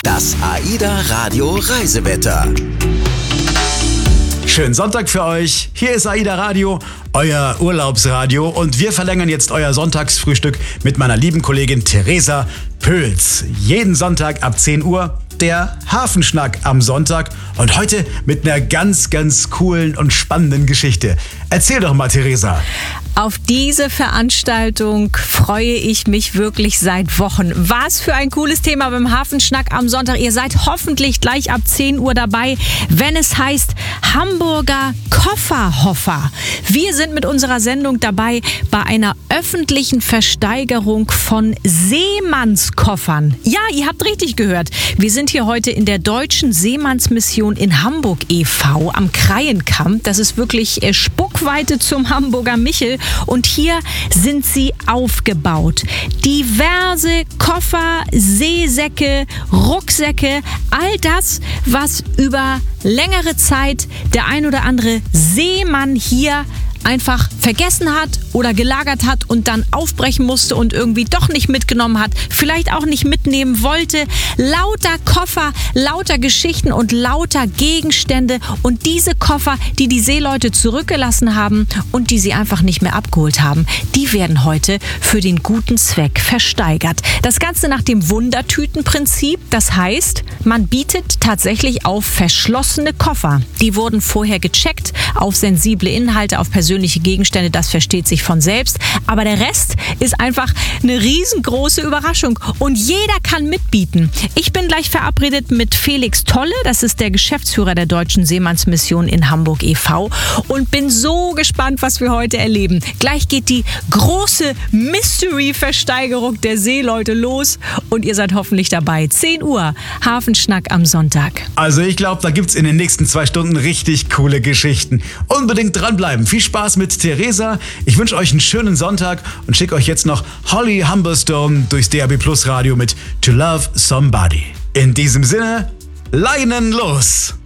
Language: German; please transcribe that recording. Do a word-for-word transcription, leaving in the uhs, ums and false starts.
Das AIDA Radio Reisewetter. Schönen Sonntag für euch. Hier ist AIDA Radio, euer Urlaubsradio, und wir verlängern jetzt euer Sonntagsfrühstück mit meiner lieben Kollegin Theresa Pöls. Jeden Sonntag ab zehn Uhr der Hafenschnack am Sonntag, und heute mit einer ganz, ganz coolen und spannenden Geschichte. Erzähl doch mal, Theresa. Auf diese Veranstaltung freue ich mich wirklich seit Wochen. Was für ein cooles Thema beim Hafenschnack am Sonntag. Ihr seid hoffentlich gleich ab zehn Uhr dabei, wenn es heißt Hamburger Kofferhoffer. Wir sind mit unserer Sendung dabei bei einer öffentlichen Versteigerung von Seemannskoffern. Ja, ihr habt richtig gehört. Wir sind hier heute in der Deutschen Seemannsmission in Hamburg e V am Kreienkamp. Das ist wirklich Spuckweite zum Hamburger Michel. Und hier sind sie aufgebaut. Diverse Koffer, Seesäcke, Rucksäcke, all das, was über längere Zeit der ein oder andere Seemann hier einfach vergessen hat oder gelagert hat und dann aufbrechen musste und irgendwie doch nicht mitgenommen hat, vielleicht auch nicht mitnehmen wollte. Lauter Koffer, lauter Geschichten und lauter Gegenstände, und diese Koffer, die die Seeleute zurückgelassen haben und die sie einfach nicht mehr abgeholt haben, die werden heute für den guten Zweck versteigert. Das Ganze nach dem Wundertütenprinzip. Das heißt, man bietet tatsächlich auf verschlossene Koffer. Die wurden vorher gecheckt auf sensible Inhalte, auf persönliche Gegenstände, das versteht sich von selbst. Aber der Rest ist einfach eine riesengroße Überraschung, und jeder kann mitbieten. Ich bin gleich verabredet mit Felix Tolle, das ist der Geschäftsführer der Deutschen Seemannsmission in Hamburg e V, und bin so gespannt, was wir heute erleben. Gleich geht die große Mystery-Versteigerung der Seeleute los, und ihr seid hoffentlich dabei. zehn Uhr, Hafenschnack am Sonntag. Also ich glaube, da gibt's in den nächsten zwei Stunden richtig coole Geschichten. Unbedingt dranbleiben. Viel Spaß mit Theresa. Ich wünsche euch einen schönen Sonntag und schicke euch jetzt noch Holly Humberstone durchs D A B Plus Radio mit To Love Somebody. In diesem Sinne, Leinen los!